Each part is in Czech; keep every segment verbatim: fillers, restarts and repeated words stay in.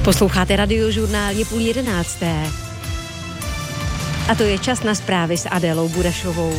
Posloucháte Radiožurnál, je půl jedenácté. A to je čas na zprávy s Adélou Burešovou.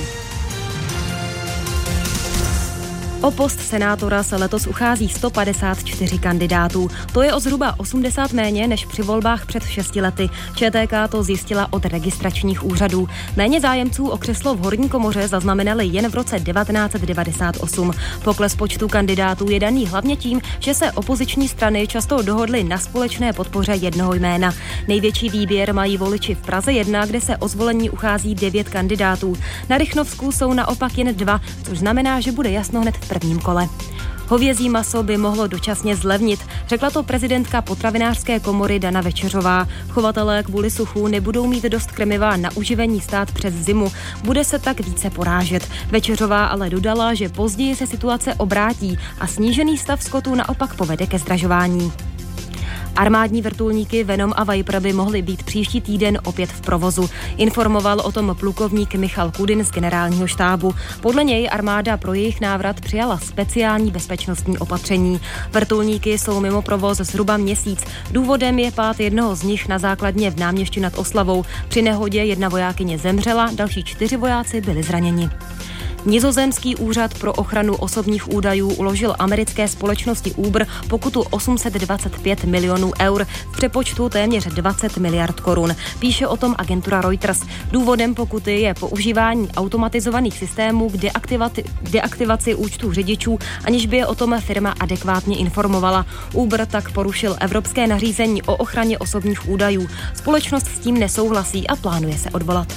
O post senátora se letos uchází sto padesát čtyři kandidátů. To je o zhruba osmdesát méně než při volbách před šesti lety. ČTK to zjistila od registračních úřadů. Méně zájemců o křeslo v horní komoře zaznamenali jen v roce devatenáct set devadesát osm. Pokles počtu kandidátů je daný hlavně tím, že se opoziční strany často dohodly na společné podpoře jednoho jména. Největší výběr mají voliči v Praze jedna, kde se o zvolení uchází devět kandidátů. Na Rychnovsku jsou naopak jen dva, což znamená, že bude jasno hned v prvním kole. Hovězí maso by mohlo dočasně zlevnit, řekla to prezidentka potravinářské komory Dana Večeřová. Chovatelé kvůli suchu nebudou mít dost krmiva na uživení stát přes zimu, bude se tak více porážet. Večeřová ale dodala, že později se situace obrátí a snížený stav skotu naopak povede ke zdražování. Armádní vrtulníky Venom a Viper by mohly být příští týden opět v provozu. Informoval o tom plukovník Michal Kudin z generálního štábu. Podle něj armáda pro jejich návrat přijala speciální bezpečnostní opatření. Vrtulníky jsou mimo provoz zhruba měsíc. Důvodem je pád jednoho z nich na základně v Náměšti nad Oslavou. Při nehodě jedna vojákyně zemřela, další čtyři vojáci byli zraněni. Nizozemský úřad pro ochranu osobních údajů uložil americké společnosti Uber pokutu osm set dvacet pět milionů eur, v přepočtu téměř dvacet miliard korun. Píše o tom agentura Reuters. Důvodem pokuty je používání automatizovaných systémů k deaktivaci, deaktivaci účtů řidičů, aniž by je o tom firma adekvátně informovala. Uber tak porušil evropské nařízení o ochraně osobních údajů. Společnost s tím nesouhlasí a plánuje se odvolat.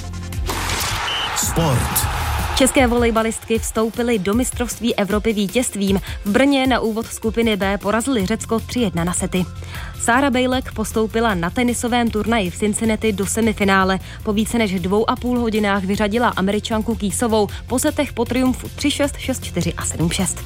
Sport. České volejbalistky vstoupily do mistrovství Evropy vítězstvím. V Brně na úvod skupiny B porazili Řecko tři jedna na sety. Sára Bejlek postoupila na tenisovém turnaji v Cincinnati do semifinále. Po více než dvou a půl hodinách vyřadila Američanku Kýsovou po setech po triumfu tři šest, šest čtyři a sedm šest.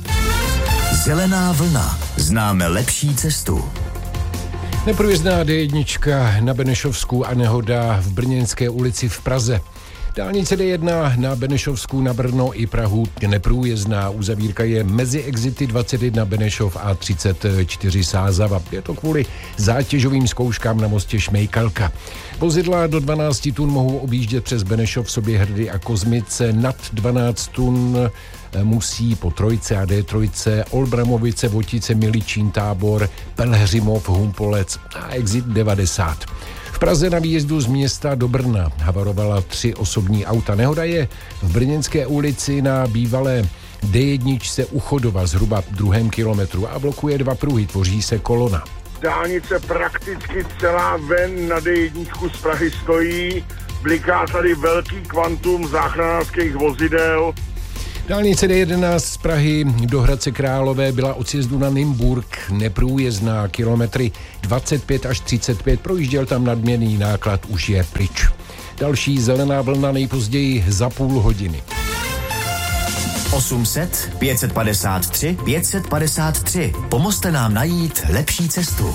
Zelená vlna. Známe lepší cestu. Neprůjezdná dé jedna na Benešovsku a nehoda v Brněnské ulici v Praze. Dálnice dé jedna na Benešovsku, na Brno i Prahu neprůjezdná. Uzavírka je mezi exity dvacet jedna Benešov a třicet čtyři Sázava. Je to kvůli zátěžovým zkouškám na mostě Šmejkalka. Vozidla do dvanáct tun mohou objíždět přes Benešov, Soběhrady a Kozmice. Nad dvanáct tun musí po Trojce a dé tři, Olbramovice, Votice, Miličín, Tábor, Pelhřimov, Humpolec a exit devadesát. V Praze na výjezdu z města do Brna havarovala tři osobní auta. Nehoda je v Brněnské ulici na bývalé dé jedna u Chodova zhruba druhém kilometru a blokuje dva pruhy, tvoří se kolona. Dálnice prakticky celá ven na dé jedna z Prahy stojí, bliká tady velký kvantum záchranářských vozidel. Dálnice dé jedenáct z Prahy do Hradce Králové byla od sjezdu na Nymburk neprůjezdná, kilometry dvacet pět až třicet pět, projížděl tam nadměrný náklad, už je pryč. Další zelená vlna nejpozději za půl hodiny. osm set, pět set padesát tři, pět set padesát tři. Pomozte nám najít lepší cestu.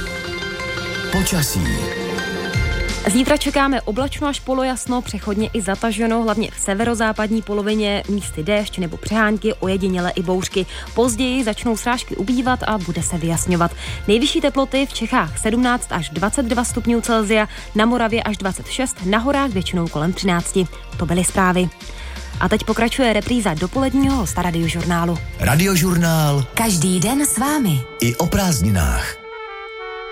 Počasí. Zítra čekáme oblačno až polojasno, přechodně i zataženo, hlavně v severozápadní polovině, místy déšť nebo přehánky, ojediněle i bouřky. Později začnou srážky ubývat a bude se vyjasňovat. Nejvyšší teploty v Čechách sedmnáct až dvacet dva stupňů Celsia, na Moravě až dvacet šest, na horách většinou kolem třináct. To byly zprávy. A teď pokračuje repríza dopoledního hosta Radiožurnálu. Radiožurnál. Každý den s vámi. I o prázdninách.